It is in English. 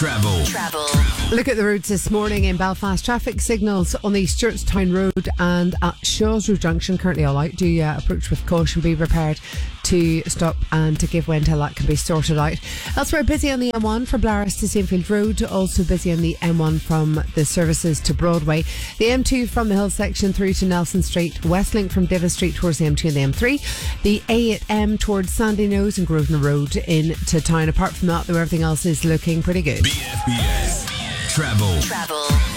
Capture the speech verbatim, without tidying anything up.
Travel. Travel. Look at the roads this morning in Belfast. Traffic signals on the Stewartstown Road and at Shaw's Road Junction currently all out. Do uh, approach with caution. Be prepared to stop and to give way until that can be sorted out. Elsewhere, busy on the M one from Blaris to Saintfield Road. Also busy on the M one from the services to Broadway. The M two from the Hill section through to Nelson Street. Westlink from Davis Street towards the M two and the M three. The A eight M towards Sandy Nose and Grosvenor Road into town. Apart from that, though, everything else is looking pretty good. B F B S Travel. Travel.